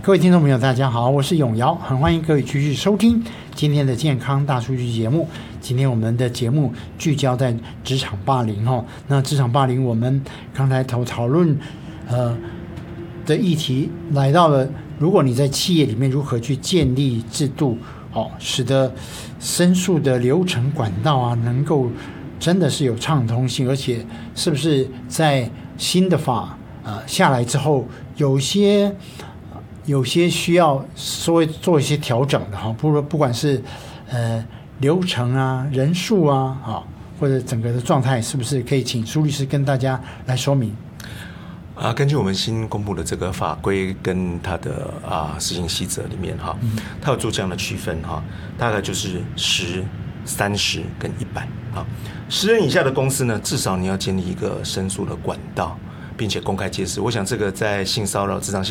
各位听众朋友，大家好，我是永尧，很欢迎各位继续收听今天的健康大数据节目。今天我们的节目聚焦在职场霸凌那职场霸凌，我们刚才讨论的议题来到了，如果你在企业里面如何去建立制度，使得申诉的流程管道啊，能够真的是有畅通性，而且是不是在新的法下来之后，有些需要稍微做一些调整的不管是流程啊、人数啊或者整个的状态，是不是可以请苏律师跟大家来说明？ 根据我们新公布的这个法规跟它的施行细则里面它有做这样的区分大概就是10、30跟10010人以下的公司呢，至少你要建立一个申诉的管道，并且公开揭示。我想这个在性骚扰、职场性